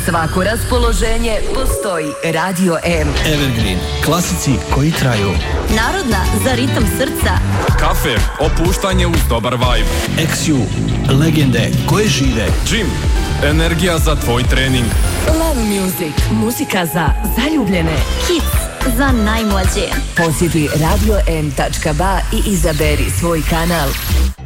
svako raspoloženje postoji Radio M. Evergreen, klasici koji traju. Narodna za ritam srca. Kafe, opuštanje uz dobar vibe. XU, legende koje žive. Gym, energija za tvoj trening. Love Music, muzika za zaljubljene. Hits za najmlađe. Posjeti radio m.ba i izaberi svoj kanal.